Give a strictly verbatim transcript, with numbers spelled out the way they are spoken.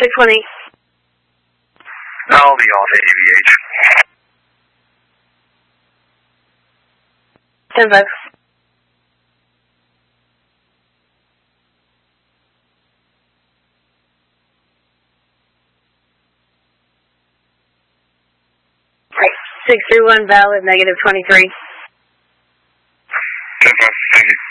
six one eight. I'll be off at A V H. ten five. Right. six three one valid, negative twenty-three.